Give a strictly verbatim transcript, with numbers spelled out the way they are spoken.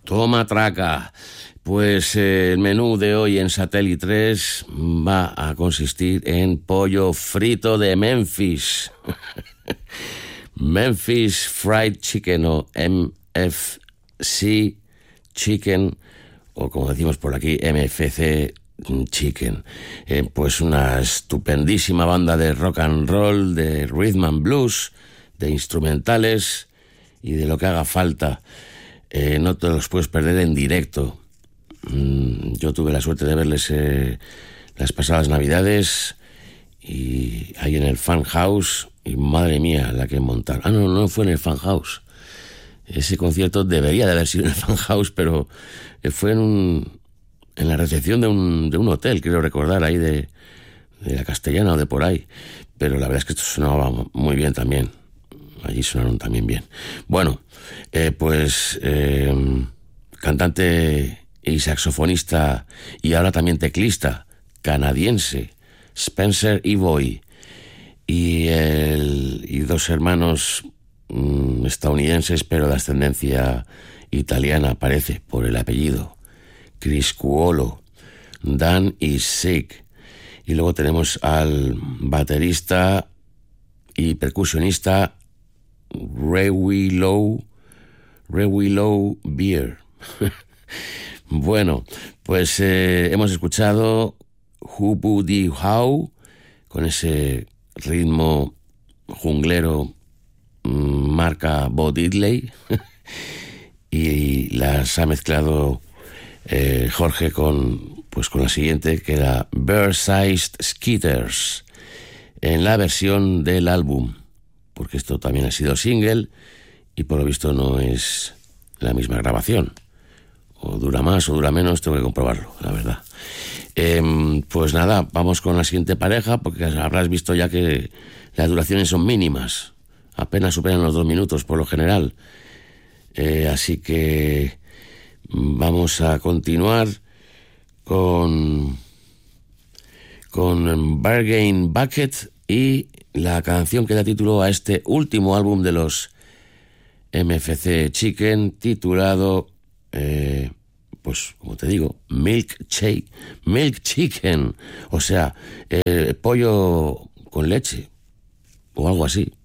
Toma traca. Pues eh, el menú de hoy en Satélite tres va a consistir en pollo frito de Memphis. Memphis Fried Chicken o M F C Chicken, o como decimos por aquí, M F C Chicken. Eh, pues una estupendísima banda de rock and roll, de rhythm and blues, de instrumentales y de lo que haga falta. Eh, no te los puedes perder en directo. Mm, yo tuve la suerte de verles eh, las pasadas navidades y ahí en el Fan House, y madre mía la que montaron. Ah, no, no fue en el Fan House. Ese concierto debería de haber sido en el Fan House, pero fue en un en la recepción de un, de un hotel, creo recordar, ahí de, de la Castellana o de por ahí. Pero la verdad es que esto sonaba muy bien también. Allí sonaron también bien. Bueno, eh, pues eh, cantante y saxofonista y ahora también teclista canadiense, Spencer Evoy, y, el, y dos hermanos mmm, estadounidenses, pero de ascendencia italiana, parece, por el apellido, Chris Cuolo, Dan y Sig. Y luego tenemos al baterista y percusionista Rewi Low, Rewi Low Beer. Bueno, pues eh, hemos escuchado Hubu Di How con ese ritmo junglero marca Bo Diddley y las ha mezclado eh, Jorge con, pues con la siguiente, que era Bear-Sized Skitters, en la versión del álbum, porque esto también ha sido single y por lo visto no es la misma grabación. O dura más o dura menos, tengo que comprobarlo, la verdad. Eh, pues nada, vamos con la siguiente pareja, porque habrás visto ya que las duraciones son mínimas, apenas superan los dos minutos por lo general. Eh, así que vamos a continuar con, con Bargain Bucket y la canción que da título a este último álbum de los M F C Chicken, titulado... Eh, pues como te digo, Milk Shake, Milk Chicken, o sea, eh, pollo con leche o algo así.